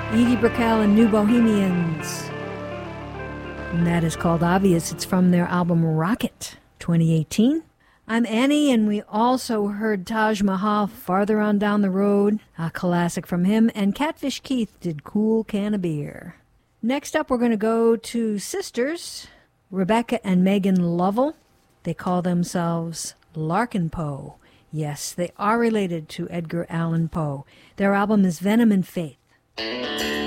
Edie Brickell and New Bohemians. And that is called Obvious. It's from their album Rocket, 2018. I'm Annie, and we also heard Taj Mahal, Farther On Down the Road, a classic from him, and Catfish Keith did Cool Can of Beer. Next up, we're going to go to sisters, Rebecca and Megan Lovell. They call themselves Larkin Poe. Yes, they are related to Edgar Allan Poe. Their album is Venom and Faith.